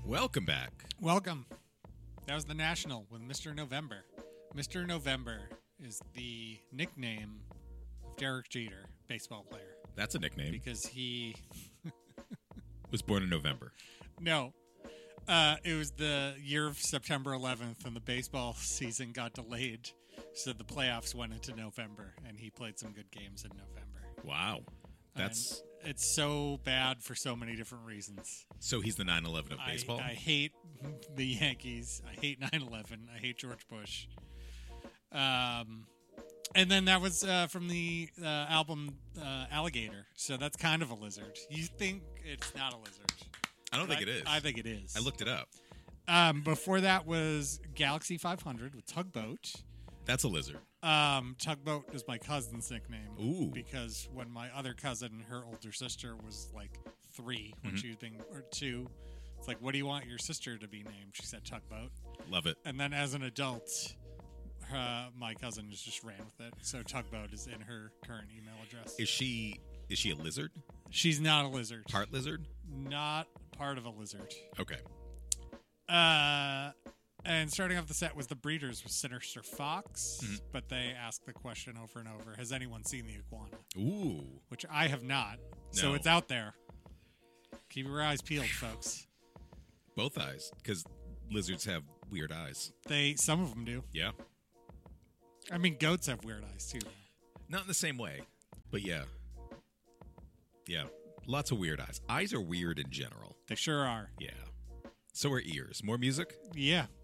Welcome back. Welcome. That was the National with Mr. November. Mr. November is the nickname of Derek Jeter, baseball player. That's a nickname. Because he... was born in November. No. It was the year of September 11th, and the baseball season got delayed, so the playoffs went into November, and he played some good games in November. Wow. That's... It's so bad for so many different reasons. So he's the 9/11 of baseball? I hate the Yankees. I hate 9/11. I hate George Bush. And then that was from the album Alligator. So that's kind of a lizard. You think it's not a lizard. I don't think it is. I think it is. I looked it up. Before that was Galaxy 500 with Tugboat. That's a lizard. Tugboat is my cousin's nickname. Ooh. Because when my other cousin, her older sister, was like 3 when she was being, or 2, it's like, what do you want your sister to be named? She said Tugboat. Love it. And then as an adult, my cousin just ran with it. So Tugboat is in her current email address. Is she a lizard? She's not a lizard. Part lizard? Not part of a lizard. Okay. And starting off the set was the Breeders with Sinister Fox, but they asked the question over and over, has anyone seen the iguana? Ooh. Which I have not. So No. it's out there. Keep your eyes peeled, folks. Both eyes, because lizards have weird eyes. Some of them do. Yeah. I mean, goats have weird eyes, too. Not in the same way, but yeah. Yeah. Lots of weird eyes. Eyes are weird in general. They sure are. Yeah. So are ears. More music? Yeah.